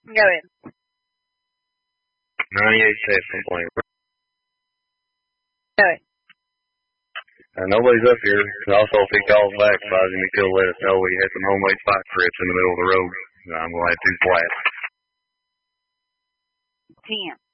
Go ahead. 98 test complaint. Go ahead. Nobody's up here. Also, if he calls back, advising me to let us know he had some homemade spike strips in the middle of the road. I'm going to have 2 flats. 10.